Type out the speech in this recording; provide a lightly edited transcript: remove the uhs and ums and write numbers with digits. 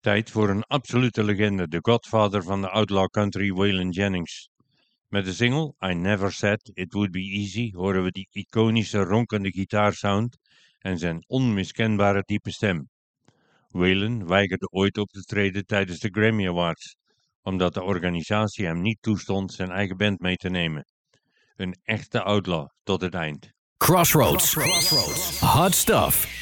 Tijd voor een absolute legende, de godfather van de outlaw country Waylon Jennings. Met de single I Never Said It Would Be Easy horen we die iconische ronkende gitaarsound en zijn onmiskenbare diepe stem. Waylon weigerde ooit op te treden tijdens de Grammy Awards, omdat de organisatie hem niet toestond zijn eigen band mee te nemen. Een echte outlaw tot het eind. Crossroads. Hot stuff.